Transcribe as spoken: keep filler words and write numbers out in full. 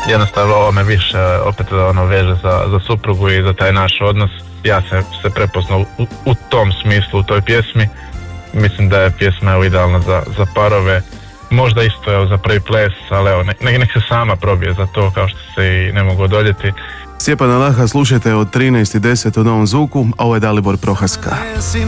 jednostavno ovo me više opet ono veže za, za suprugu i za taj naš odnos. Ja se, se prepoznao u, u tom smislu u toj pjesmi. Mislim da je pjesma evo, idealna za, za parove. Možda isto evo, za prvi ples, ali evo, nek, nek se sama probije za to, kao što se i ne mogu odoljeti. Stjepana Laha slušajte od trinaest i deset u Novom Zvuku, a ovo je Dalibor Prohaska.